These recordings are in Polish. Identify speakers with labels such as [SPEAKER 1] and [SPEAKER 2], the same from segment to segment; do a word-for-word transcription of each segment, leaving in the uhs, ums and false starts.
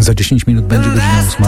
[SPEAKER 1] Za dziesięć minut będzie godzina ósma.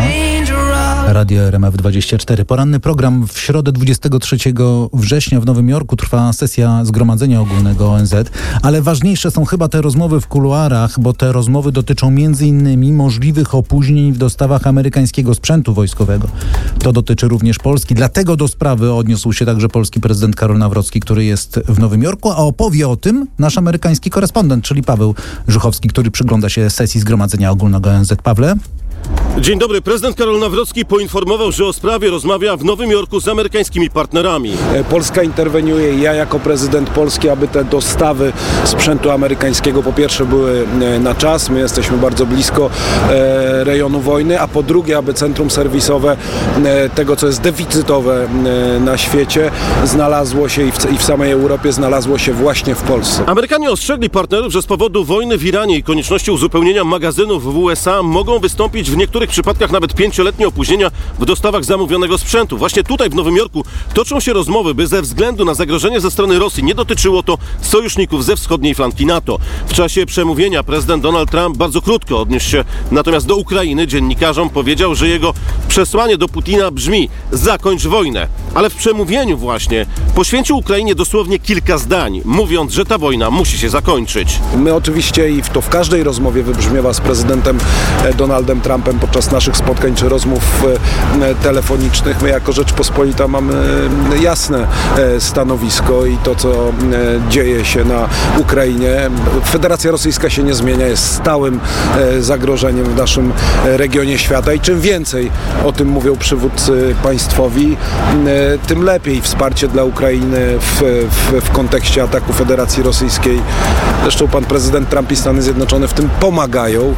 [SPEAKER 1] Radio R M F dwadzieścia cztery. Poranny program. W środę dwudziestego trzeciego września w Nowym Jorku trwa sesja Zgromadzenia Ogólnego O N Z, ale ważniejsze są chyba te rozmowy w kuluarach, bo te rozmowy dotyczą między innymi możliwych opóźnień w dostawach amerykańskiego sprzętu wojskowego. To dotyczy również Polski. Dlatego do sprawy odniósł się także polski prezydent Karol Nawrocki, który jest w Nowym Jorku, a opowie o tym nasz amerykański korespondent, czyli Paweł Żuchowski, który przygląda się sesji Zgromadzenia Ogólnego O N Z. Pawle?
[SPEAKER 2] Dzień dobry. Prezydent Karol Nawrocki poinformował, że o sprawie rozmawia w Nowym Jorku z amerykańskimi partnerami.
[SPEAKER 3] Polska interweniuje i ja jako prezydent Polski, aby te dostawy sprzętu amerykańskiego po pierwsze były na czas, my jesteśmy bardzo blisko e, rejonu wojny, a po drugie, aby centrum serwisowe e, tego, co jest deficytowe e, na świecie, znalazło się i w, i w samej Europie znalazło się właśnie w Polsce.
[SPEAKER 2] Amerykanie ostrzegli partnerów, że z powodu wojny w Iranie i konieczności uzupełnienia magazynów w U S A mogą wystąpić w niektórych przypadkach nawet pięcioletnie opóźnienia w dostawach zamówionego sprzętu. Właśnie tutaj w Nowym Jorku toczą się rozmowy, by ze względu na zagrożenie ze strony Rosji nie dotyczyło to sojuszników ze wschodniej flanki NATO. W czasie przemówienia prezydent Donald Trump bardzo krótko odniósł się natomiast do Ukrainy. Dziennikarzom powiedział, że jego przesłanie do Putina brzmi: zakończ wojnę. Ale w przemówieniu właśnie poświęcił Ukrainie dosłownie kilka zdań, mówiąc, że ta wojna musi się zakończyć.
[SPEAKER 3] My oczywiście i to w każdej rozmowie wybrzmiewa z prezydentem Donaldem Trumpem podczas naszych spotkań czy rozmów telefonicznych. My jako Rzeczpospolita mamy jasne stanowisko i to, co dzieje się na Ukrainie. Federacja Rosyjska się nie zmienia, jest stałym zagrożeniem w naszym regionie świata i czym więcej o tym mówią przywódcy państwowi, tym lepiej wsparcie dla Ukrainy w, w, w kontekście ataku Federacji Rosyjskiej. Zresztą pan prezydent Trump i Stany Zjednoczone w tym pomagają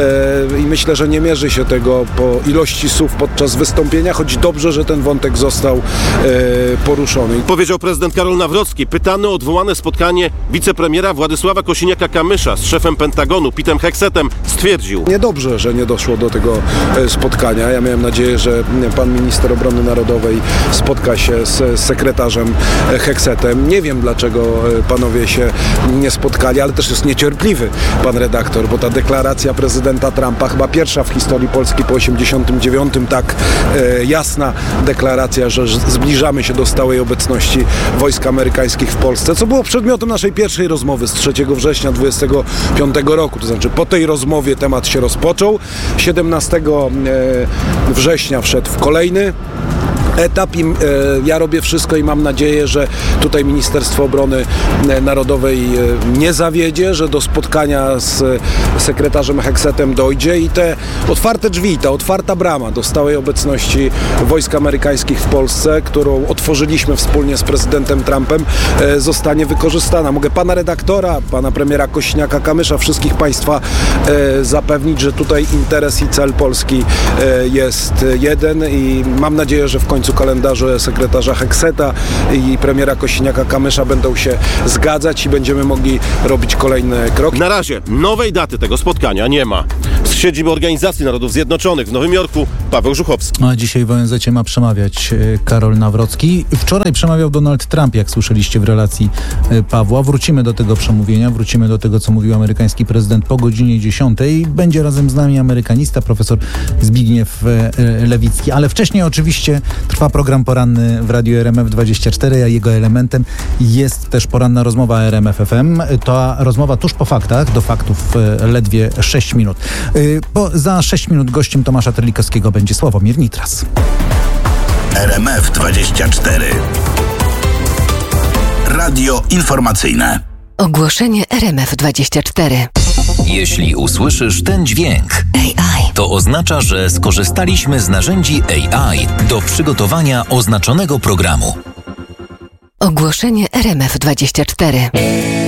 [SPEAKER 3] i myślę, że nie mierzy się tego po ilości słów podczas wystąpienia, choć dobrze, że ten wątek został e, poruszony.
[SPEAKER 2] Powiedział prezydent Karol Nawrocki, pytany o odwołane spotkanie wicepremiera Władysława Kosiniaka-Kamysza z szefem Pentagonu, Petem Hexetem, stwierdził:
[SPEAKER 3] niedobrze, że nie doszło do tego spotkania. Ja miałem nadzieję, że pan minister obrony narodowej spotka się z sekretarzem Hexetem. Nie wiem, dlaczego panowie się nie spotkali, ale też jest niecierpliwy pan redaktor, bo ta deklaracja prezydenta Trumpa, chyba pierwsza w historii Polski po osiemdziesiątym dziewiątym, tak e, jasna deklaracja, że zbliżamy się do stałej obecności wojsk amerykańskich w Polsce, co było przedmiotem naszej pierwszej rozmowy z trzeciego września dwudziestego piątego roku. To znaczy po tej rozmowie temat się rozpoczął. siedemnastego września wszedł w kolejny etap i e, ja robię wszystko i mam nadzieję, że tutaj Ministerstwo Obrony Narodowej e, nie zawiedzie, że do spotkania z sekretarzem Hexetem dojdzie i te otwarte drzwi, ta otwarta brama do stałej obecności wojsk amerykańskich w Polsce, którą otworzyliśmy wspólnie z prezydentem Trumpem, e, zostanie wykorzystana. Mogę pana redaktora, pana premiera Kosiniaka-Kamysza, wszystkich państwa e, zapewnić, że tutaj interes i cel Polski e, jest jeden i mam nadzieję, że w końcu kalendarze sekretarza Hexeta i premiera Kosiniaka-Kamysza będą się zgadzać i będziemy mogli robić kolejny krok.
[SPEAKER 2] Na razie nowej daty tego spotkania nie ma. Z siedziby Organizacji Narodów Zjednoczonych w Nowym Jorku Paweł Żuchowski.
[SPEAKER 1] A dzisiaj w O N Z ma przemawiać Karol Nawrocki. Wczoraj przemawiał Donald Trump, jak słyszeliście w relacji Pawła. Wrócimy do tego przemówienia, wrócimy do tego, co mówił amerykański prezydent po godzinie dziesiątej. Będzie razem z nami amerykanista, profesor Zbigniew Lewicki. Ale wcześniej oczywiście trwa program poranny w Radiu R M F dwadzieścia cztery, a jego elementem jest też poranna rozmowa R M F F M. To rozmowa tuż po faktach, do faktów ledwie sześć minut. Bo za sześć minut gościem Tomasza Terlikowskiego będzie Sławomir Nitras.
[SPEAKER 4] R M F dwadzieścia cztery. Radio informacyjne.
[SPEAKER 5] Ogłoszenie R M F dwadzieścia cztery.
[SPEAKER 6] Jeśli usłyszysz ten dźwięk,
[SPEAKER 5] A I,
[SPEAKER 6] to oznacza, że skorzystaliśmy z narzędzi A I do przygotowania oznaczonego programu.
[SPEAKER 5] Ogłoszenie R M F dwadzieścia cztery.